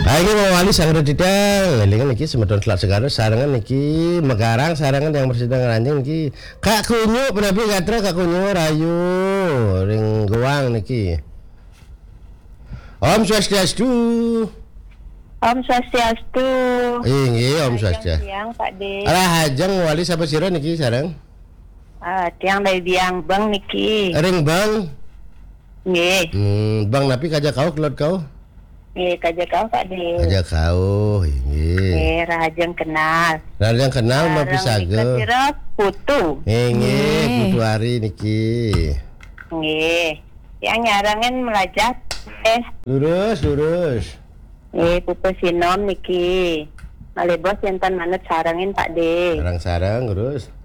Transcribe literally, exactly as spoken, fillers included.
Ayo mau wali sangat tidak, lelingan niki semedon selat segarus sarangan niki megarang sarangan yang bersidang ranjing niki kak kunyu penapi gatra kak kunyu rayu ring guang niki. Om Swastiastu. Om Swastiastu. Iya Om Swastiastu. Tiang Pak De. Alah hajang wali siapa sira niki sarang? Ah, tiang dari biang bang niki. Ring bang. Nggih. Hmm, bang napi kajak kau kelot kau? Nggih, kaja kau Pak De. Kajak kau, nggih. Nggih, rajang kenal. Rajang kenal mapi sage. Kira putu. Nggih, putu hari niki. Nggih. Yang nyarangin melajat eh. Lurus, lurus. Nggih, putu sinom niki. Malebos enten manut sarangin Pak De. Sarang-sarang, lurus.